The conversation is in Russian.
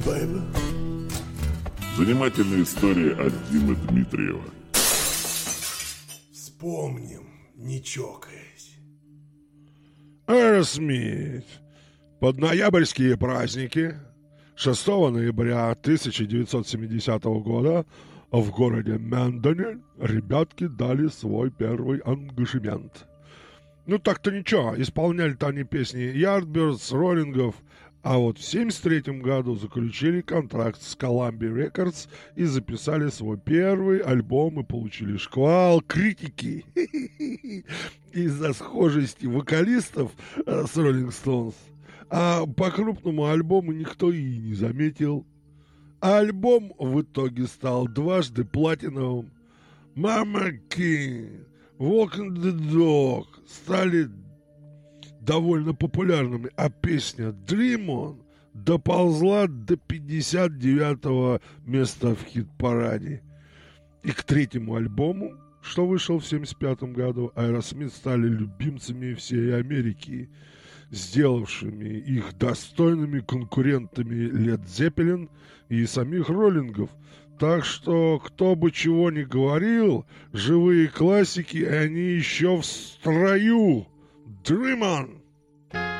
Занимательная история от Димы Дмитриева. Вспомним, не чокаясь. Аэросмит. Под ноябрьские праздники 6 ноября 1970 года в городе Мэндоне ребятки дали свой первый ангажемент. Ну так-то ничего, исполняли-то они песни Yardbirds, Роллингов, а вот в 1973 году заключили контракт с Columbia Records и записали свой первый альбом и получили шквал критики из-за схожести вокалистов с Rolling Stones. А по крупному альбому никто и не заметил. А альбом в итоге стал дважды платиновым. Mama King, Walking the Dog стали довольно популярными, а песня Dream On доползла до 59-го места в хит-параде. И к третьему альбому, что вышел в 1975 году, Aerosmith стали любимцами всей Америки, сделавшими их достойными конкурентами Led Zeppelin и самих Роллингов. Так что, кто бы чего ни говорил, живые классики, они еще в строю. Dream On!